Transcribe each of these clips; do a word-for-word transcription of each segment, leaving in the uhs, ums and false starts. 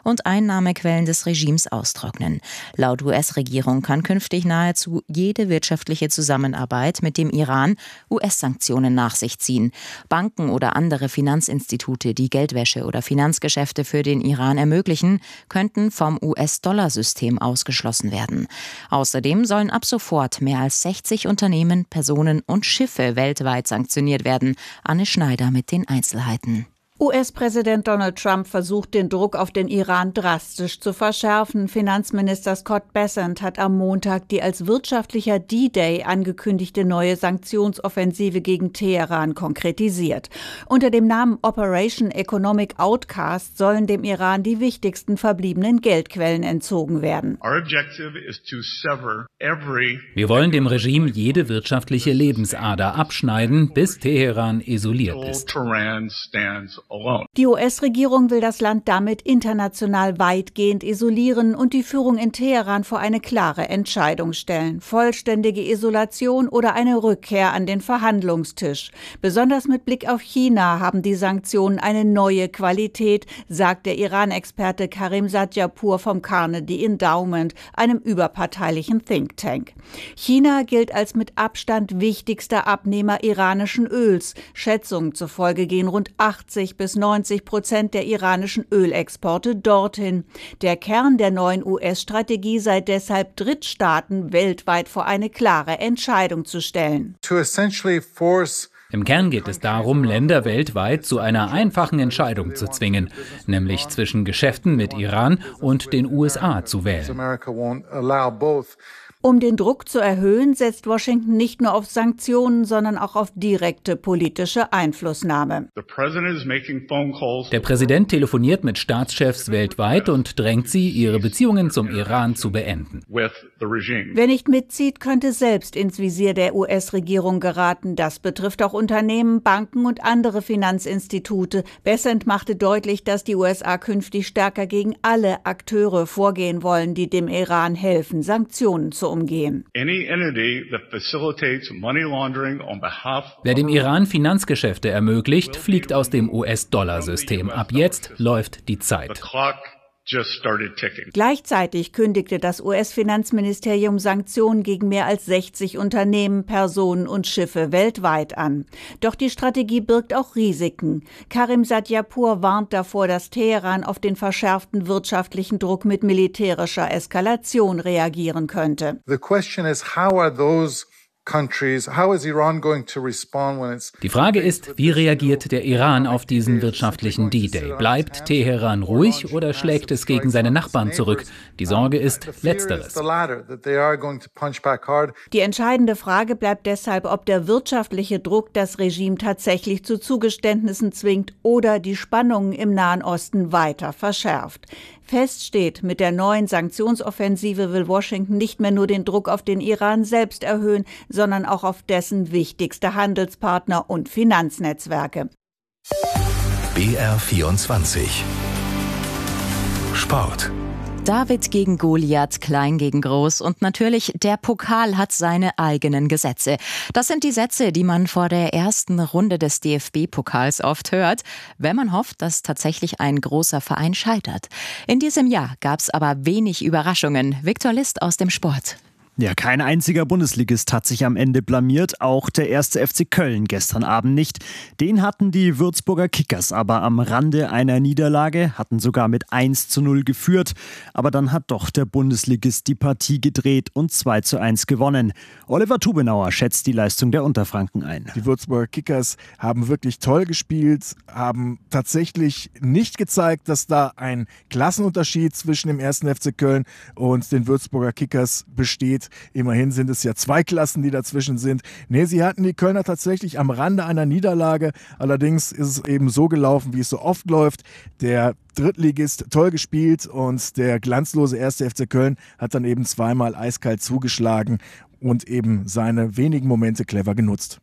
und Einnahmequellen des Regimes austrocknen. Laut U S-Regierung kann künftig nahezu jede wirtschaftliche Zusammenarbeit mit dem Iran U S-Sanktionen nach sich ziehen. Banken oder andere Finanzinstitute, die Geldwäsche oder Finanzgeschäfte für den Iran ermöglichen, könnten vom U S-Dollar-System ausgeschlossen werden. Außerdem sollen ab sofort mehr als sechzig Unternehmen, Personen und Schiffe weltweit sanktioniert werden. Anne Schneider mit den Einzelheiten. U S-Präsident Donald Trump versucht, den Druck auf den Iran drastisch zu verschärfen. Finanzminister Scott Bessent hat am Montag die als wirtschaftlicher D-Day angekündigte neue Sanktionsoffensive gegen Teheran konkretisiert. Unter dem Namen Operation Economic Outcast sollen dem Iran die wichtigsten verbliebenen Geldquellen entzogen werden. Wir wollen dem Regime jede wirtschaftliche Lebensader abschneiden, bis Teheran isoliert ist. Die U S-Regierung will das Land damit international weitgehend isolieren und die Führung in Teheran vor eine klare Entscheidung stellen. Vollständige Isolation oder eine Rückkehr an den Verhandlungstisch. Besonders mit Blick auf China haben die Sanktionen eine neue Qualität, sagt der Iran-Experte Karim Sadjapur vom Carnegie Endowment, einem überparteilichen Think Tank. China gilt als mit Abstand wichtigster Abnehmer iranischen Öls. Schätzungen zufolge gehen rund achtzig bis neunzig Prozent der iranischen Ölexporte dorthin. Der Kern der neuen U S-Strategie sei deshalb, Drittstaaten weltweit vor eine klare Entscheidung zu stellen. Im Kern geht es darum, Länder weltweit zu einer einfachen Entscheidung zu zwingen, nämlich zwischen Geschäften mit Iran und den U S A zu wählen. Um den Druck zu erhöhen, setzt Washington nicht nur auf Sanktionen, sondern auch auf direkte politische Einflussnahme. Der Präsident telefoniert mit Staatschefs weltweit und drängt sie, ihre Beziehungen zum Iran zu beenden. Wer nicht mitzieht, könnte selbst ins Visier der U S-Regierung geraten. Das betrifft auch Unternehmen, Banken und andere Finanzinstitute. Bessent machte deutlich, dass die U S A künftig stärker gegen alle Akteure vorgehen wollen, die dem Iran helfen, Sanktionen zu umgehen. Wer dem Iran Finanzgeschäfte ermöglicht, fliegt aus dem U S-Dollar-System. Ab jetzt läuft die Zeit. Gleichzeitig kündigte das U S-Finanzministerium Sanktionen gegen mehr als sechzig Unternehmen, Personen und Schiffe weltweit an. Doch die Strategie birgt auch Risiken. Karim Sadjapur warnt davor, dass Teheran auf den verschärften wirtschaftlichen Druck mit militärischer Eskalation reagieren könnte. The question is, how are those Die Frage ist, wie reagiert der Iran auf diesen wirtschaftlichen D-Day? Bleibt Teheran ruhig oder schlägt es gegen seine Nachbarn zurück? Die Sorge ist Letzteres. Die entscheidende Frage bleibt deshalb, ob der wirtschaftliche Druck das Regime tatsächlich zu Zugeständnissen zwingt oder die Spannungen im Nahen Osten weiter verschärft. Fest steht, mit der neuen Sanktionsoffensive will Washington nicht mehr nur den Druck auf den Iran selbst erhöhen, sondern auch auf dessen wichtigste Handelspartner und Finanznetzwerke. B R vierundzwanzig Sport. David gegen Goliath, klein gegen groß und natürlich der Pokal hat seine eigenen Gesetze. Das sind die Sätze, die man vor der ersten Runde des D F B-Pokals oft hört, wenn man hofft, dass tatsächlich ein großer Verein scheitert. In diesem Jahr gab es aber wenig Überraschungen. Viktor List aus dem Sport. Ja, kein einziger Bundesligist hat sich am Ende blamiert, auch der erste F C Köln gestern Abend nicht. Den hatten die Würzburger Kickers aber am Rande einer Niederlage, hatten sogar mit eins zu null geführt. Aber dann hat doch der Bundesligist die Partie gedreht und zwei zu eins gewonnen. Oliver Tubenauer schätzt die Leistung der Unterfranken ein. Die Würzburger Kickers haben wirklich toll gespielt, haben tatsächlich nicht gezeigt, dass da ein Klassenunterschied zwischen dem ersten F C Köln und den Würzburger Kickers besteht. Immerhin sind es ja zwei Klassen, die dazwischen sind. Nee, sie hatten die Kölner tatsächlich am Rande einer Niederlage. Allerdings ist es eben so gelaufen, wie es so oft läuft. Der Drittligist toll gespielt und der glanzlose erste F C Köln hat dann eben zweimal eiskalt zugeschlagen und eben seine wenigen Momente clever genutzt.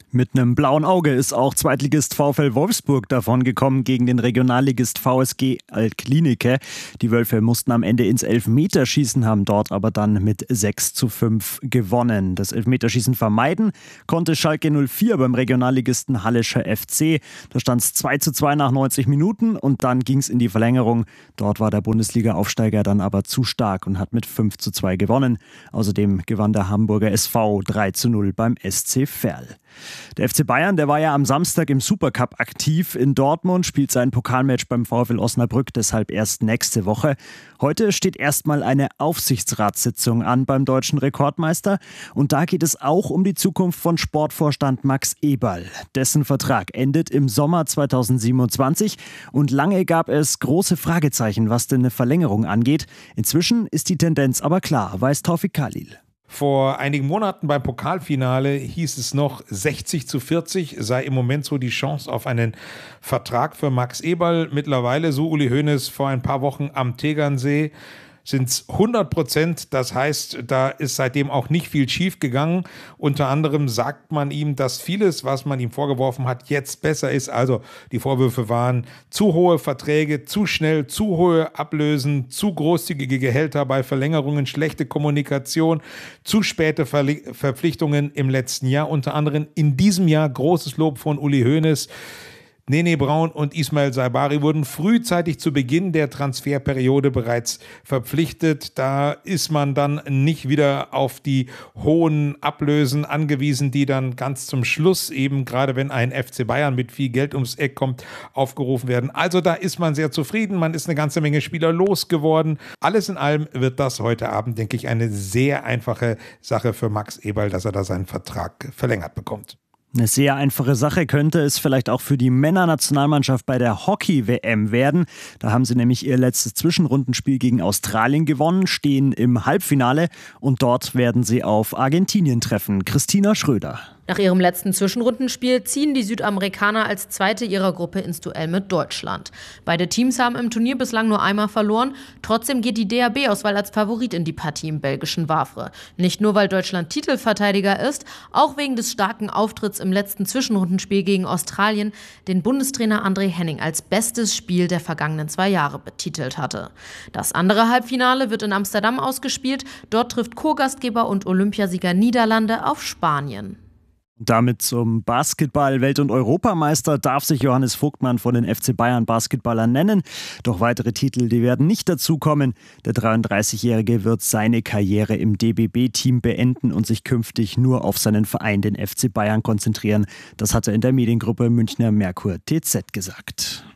Mit einem blauen Auge ist auch Zweitligist VfL Wolfsburg davongekommen gegen den Regionalligist V S G Altklinike. Die Wölfe mussten am Ende ins Elfmeterschießen, haben dort aber dann mit sechs zu fünf gewonnen. Das Elfmeterschießen vermeiden konnte Schalke null vier beim Regionalligisten Hallischer F C. Da stand es zwei zu zwei nach neunzig Minuten und dann ging es in die Verlängerung. Dort war der Bundesliga-Aufsteiger dann aber zu stark und hat mit fünf zu zwei gewonnen. Außerdem gewann der Hamburger S V drei zu null beim S C Verl. Der F C Bayern, der war ja am Samstag im Supercup aktiv in Dortmund, spielt sein Pokalmatch beim VfL Osnabrück deshalb erst nächste Woche. Heute steht erstmal eine Aufsichtsratssitzung an beim deutschen Rekordmeister und da geht es auch um die Zukunft von Sportvorstand Max Eberl. Dessen Vertrag endet im Sommer zweitausendsiebenundzwanzig und lange gab es große Fragezeichen, was denn eine Verlängerung angeht. Inzwischen ist die Tendenz aber klar, weiß Taufik Khalil. Vor einigen Monaten beim Pokalfinale hieß es noch, sechzig zu vierzig sei im Moment so die Chance auf einen Vertrag für Max Eberl. Mittlerweile, so Uli Hoeneß vor ein paar Wochen am Tegernsee, sind es hundert Prozent. Das heißt, da ist seitdem auch nicht viel schief gegangen. Unter anderem sagt man ihm, dass vieles, was man ihm vorgeworfen hat, jetzt besser ist. Also die Vorwürfe waren zu hohe Verträge, zu schnell, zu hohe Ablösen, zu großzügige Gehälter bei Verlängerungen, schlechte Kommunikation, zu späte Verli- Verpflichtungen im letzten Jahr. Unter anderem in diesem Jahr großes Lob von Uli Hoeneß. Nene Braun und Ismail Saibari wurden frühzeitig zu Beginn der Transferperiode bereits verpflichtet. Da ist man dann nicht wieder auf die hohen Ablösen angewiesen, die dann ganz zum Schluss eben, gerade wenn ein F C Bayern mit viel Geld ums Eck kommt, aufgerufen werden. Also da ist man sehr zufrieden. Man ist eine ganze Menge Spieler losgeworden. Alles in allem wird das heute Abend, denke ich, eine sehr einfache Sache für Max Eberl, dass er da seinen Vertrag verlängert bekommt. Eine sehr einfache Sache könnte es vielleicht auch für die Männernationalmannschaft bei der Hockey-W M werden. Da haben sie nämlich ihr letztes Zwischenrundenspiel gegen Australien gewonnen, stehen im Halbfinale und dort werden sie auf Argentinien treffen. Christina Schröder. Nach ihrem letzten Zwischenrundenspiel ziehen die Südamerikaner als Zweite ihrer Gruppe ins Duell mit Deutschland. Beide Teams haben im Turnier bislang nur einmal verloren. Trotzdem geht die D A B-Auswahl als Favorit in die Partie im belgischen Wavre. Nicht nur, weil Deutschland Titelverteidiger ist, auch wegen des starken Auftritts im letzten Zwischenrundenspiel gegen Australien, den Bundestrainer André Henning als bestes Spiel der vergangenen zwei Jahre betitelt hatte. Das andere Halbfinale wird in Amsterdam ausgespielt. Dort trifft Co-Gastgeber und Olympiasieger Niederlande auf Spanien. Damit zum Basketball. Welt- und Europameister darf sich Johannes Vogtmann von den F C Bayern Basketballern nennen. Doch weitere Titel, die werden nicht dazukommen. Der dreiunddreißigjährige wird seine Karriere im D B B-Team beenden und sich künftig nur auf seinen Verein, den F C Bayern, konzentrieren. Das hat er in der Mediengruppe Münchner Merkur T Z gesagt.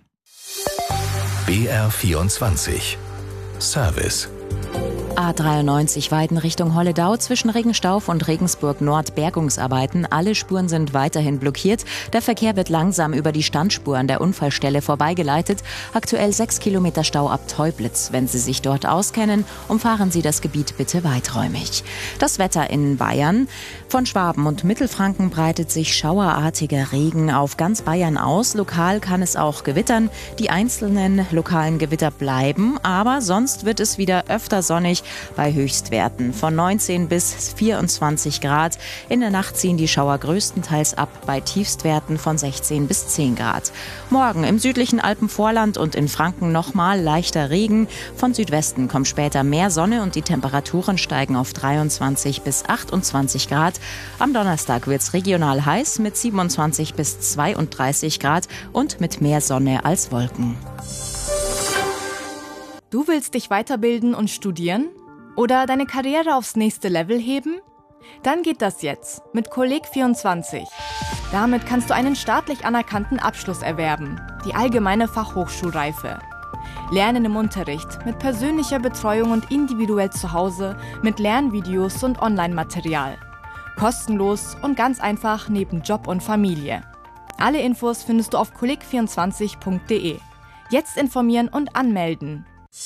B R vierundzwanzig Service. A dreiundneunzig Weiden Richtung Holledau zwischen Regenstauf und Regensburg Nord Bergungsarbeiten. Alle Spuren sind weiterhin blockiert. Der Verkehr wird langsam über die Standspur an der Unfallstelle vorbeigeleitet. Aktuell sechs Kilometer Stau ab Teublitz. Wenn Sie sich dort auskennen, umfahren Sie das Gebiet bitte weiträumig. Das Wetter in Bayern. Von Schwaben und Mittelfranken breitet sich schauerartiger Regen auf ganz Bayern aus. Lokal kann es auch gewittern. Die einzelnen lokalen Gewitter bleiben, aber sonst wird es wieder öfter sonnig bei Höchstwerten von neunzehn bis vierundzwanzig Grad. In der Nacht ziehen die Schauer größtenteils ab bei Tiefstwerten von sechzehn bis zehn Grad. Morgen im südlichen Alpenvorland und in Franken nochmal leichter Regen. Von Südwesten kommt später mehr Sonne und die Temperaturen steigen auf dreiundzwanzig bis achtundzwanzig Grad. Am Donnerstag wird es regional heiß mit siebenundzwanzig bis zweiunddreißig Grad und mit mehr Sonne als Wolken. Du willst dich weiterbilden und studieren? Oder deine Karriere aufs nächste Level heben? Dann geht das jetzt mit Kolleg vierundzwanzig. Damit kannst du einen staatlich anerkannten Abschluss erwerben, die allgemeine Fachhochschulreife. Lernen im Unterricht, mit persönlicher Betreuung und individuell zu Hause, mit Lernvideos und Online-Material. Kostenlos und ganz einfach neben Job und Familie. Alle Infos findest du auf kolleg vierundzwanzig punkt de. Jetzt informieren und anmelden.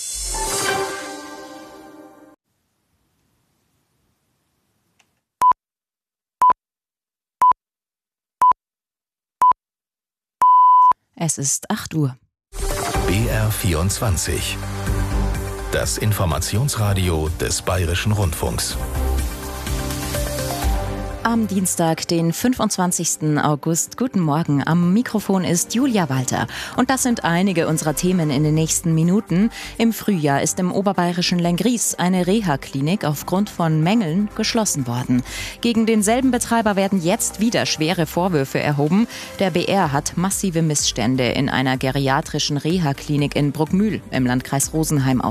Es ist acht Uhr. B R vierundzwanzig. Das Informationsradio des Bayerischen Rundfunks. Am Dienstag, den fünfundzwanzigsten August. Guten Morgen. Am Mikrofon ist Julia Walter. Und das sind einige unserer Themen in den nächsten Minuten. Im Frühjahr ist im oberbayerischen Lenggries eine Reha-Klinik aufgrund von Mängeln geschlossen worden. Gegen denselben Betreiber werden jetzt wieder schwere Vorwürfe erhoben. Der B R hat massive Missstände in einer geriatrischen Reha-Klinik in Bruckmühl im Landkreis Rosenheim aufgedeckt.